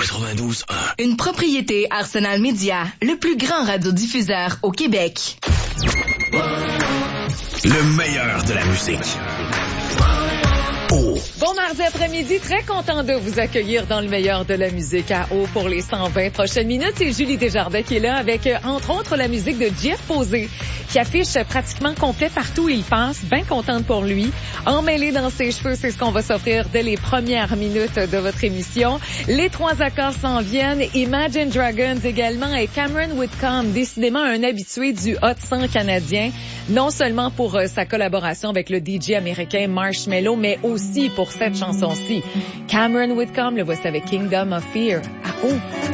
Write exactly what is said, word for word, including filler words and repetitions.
quatre-vingt-douze un. Une propriété Arsenal Média, le plus grand radiodiffuseur au Québec. Le meilleur de la musique. Oh. Bon mardi après-midi, très content de vous accueillir dans le meilleur de la musique à eau pour les cent vingt prochaines minutes. C'est Julie Desjardins qui est là avec, entre autres, la musique de Jeff Posé, qui affiche pratiquement complet partout où il passe. Bien contente pour lui. Emmêlé dans ses cheveux, c'est ce qu'on va s'offrir dès les premières minutes de votre émission. Les trois accords s'en viennent. Imagine Dragons également et Cameron Whitcomb, décidément un habitué du Hot cent canadien. Non seulement pour euh, sa collaboration avec le D J américain Marshmello, mais aussi pour cette chanson-ci. Cameron Whitcomb, le voici avec Kingdom of Fear. À eau.